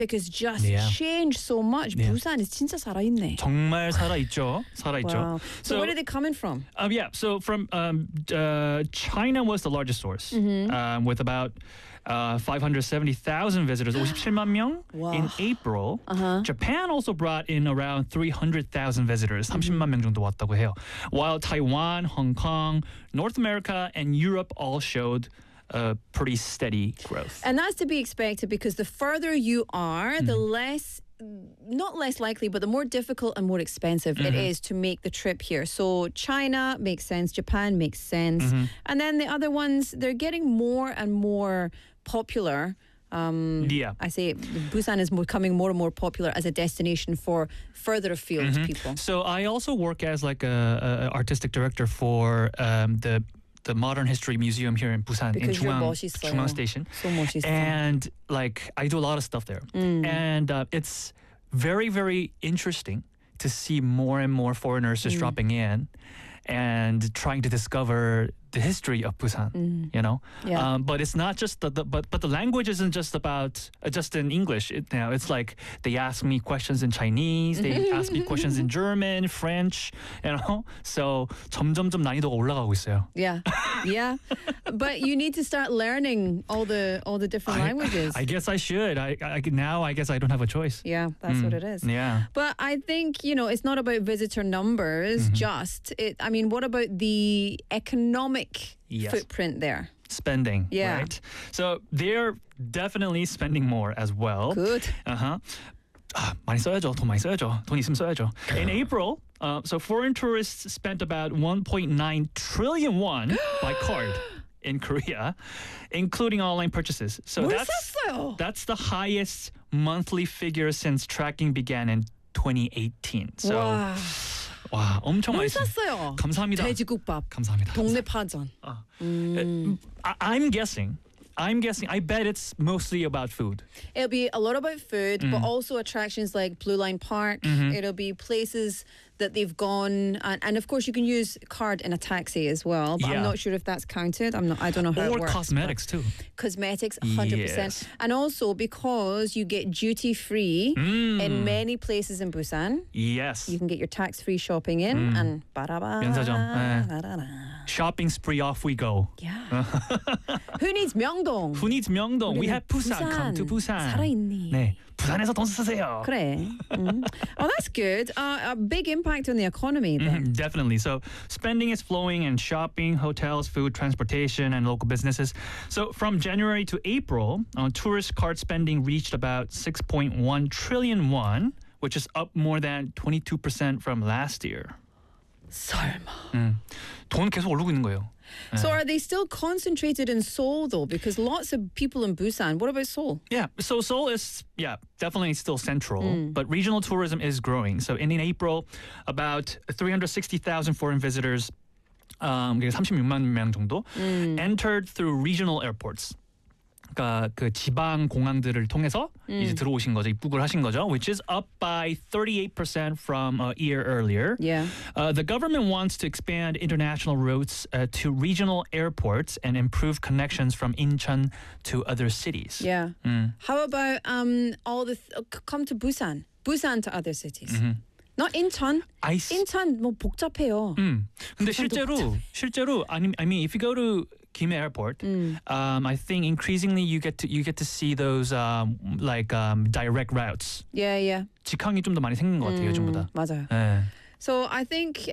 Because just Yeah. changed so much. Yeah. Busan is 진짜 살아있네. 정말 살아있죠. 살아있죠. Wow. So where are they coming from? Yeah, so from China was the largest source with about 570,000 visitors, 57만 명 Wow. in April. Japan also brought in around 300,000 visitors, 30만 명 정도 왔다고 해요. While Taiwan, Hong Kong, North America, and Europe all showed pretty steady growth. And that's to be expected because the further you are, the less, not less likely, but the more difficult and more expensive it is to make the trip here. So China makes sense, Japan makes sense. And then the other ones, they're getting more and more popular. Yeah. I say Busan is becoming more and more popular as a destination for further afield people. So I also work as like a artistic director for the Modern History Museum here in Busan Because in you're Jungwon Station. So 멋있어. And like I do a lot of stuff there. And it's very, very interesting to see more and more foreigners just dropping in and trying to discover the history of Busan, you know. Yeah. But it's not just but the language isn't just about just in English. It's like they ask me questions in Chinese, they ask me questions in German, French, you know. So 점점점 난이도가 올라가고 있어요. Yeah, yeah, but you need to start learning all the different languages. I guess I should. Now I guess I don't have a choice. Yeah, that's what it is. Yeah. But I think, it's not about visitor numbers just. I mean, what about the economic Yes. footprint there? Spending, Yeah. right? So they're definitely spending more as well. Good. 많이 써야죠. 돈 많이 써야죠. 돈 있으면 써야죠. In April, so foreign tourists spent about 1.9 trillion won by card in Korea, including online purchases. So 뭘 샀어요? that's the highest monthly figure since tracking began in 2018. So 와, 와, 엄청 뭘 많이 썼어요. 샀어요? 감사합니다. 돼지국밥, 감사합니다. 동네 파전. I'm guessing. I bet it's mostly about food. It'll be a lot about food, but also attractions like Blue Line Park. It'll be places that they've gone, and of course you can use card in a taxi as well. But Yeah. I'm not sure if that's counted. I don't know how it Or works. cosmetics too. Cosmetics, 100%. Yes. And also because you get duty free in many places in Busan, Yes. you can get your tax-free shopping in and ba-da-ba, 면사점. 예. ba-da-da. Shopping spree, off we go. Yeah. Who needs Myeongdong? Who needs Myeongdong? We 우리는 have Busan. Come to Busan. 살아있니? 네, 부산에서 돈 쓰세요. 그래. Oh, that's good. A big impact on the economy then. Definitely. So spending is flowing in shopping, hotels, food, transportation, and local businesses. So from January to April, tourist card spending reached about 6.1 trillion won, which is up more than 22% from last year. 설마. 돈 계속 오르고 있는 거예요. So are they still concentrated in Seoul though? Because lots of people in Busan. What about Seoul? Yeah, so Seoul is definitely still central, but regional tourism is growing. So in April, about 360,000 foreign visitors, 36만 명 정도, entered through regional airports. 그러니까 그 지방 공항들을 통해서 이제 들어오신 거죠, 입국을 하신 거죠, which is up by 38% from a year earlier. Yeah. The government wants to expand international routes to regional airports and improve connections from Incheon to other cities. Yeah. How about all the come to Busan? Busan to other cities. Not Incheon. 인천 뭐 복잡해요. 근데 실제로 I mean if you go to Gimhae Airport, I think increasingly you get to see those direct routes. Yeah. 직항이 좀 더 많이 생긴 것 같아요, 요즘보다. 맞아요. 네. So I think,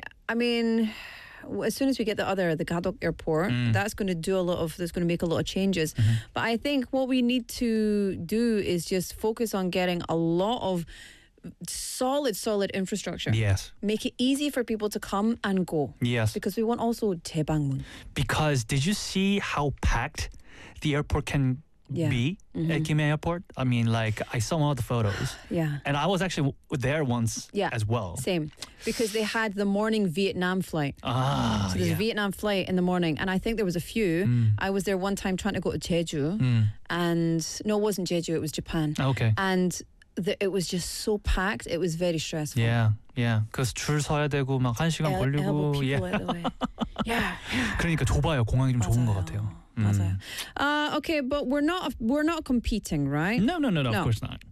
as soon as we get the Gadok airport, that's going to make a lot of changes. But I think what we need to do is just focus on getting a lot of solid infrastructure. Yes. Make it easy for people to come and go. Yes. Because we want also 재방문. Because did you see how packed the airport can be at Gimhae Airport? I mean, I saw all the photos. Yeah. And I was actually there once as well. Same. Because they had the morning Vietnam flight. So there's a Vietnam flight in the morning. And I think there was a few. I was there one time trying to go to Jeju. And no, it wasn't Jeju, it was Japan. Okay. And it was just so packed. It was very stressful. Yeah. Because 줄 서야 되고 막 1시간 걸리고. Elbow people out the way. Yeah. 그러니까 좁아요. 공항이 좀 좁은 것 같아요. 맞아요. Okay, but we're not competing, right? No, of course not.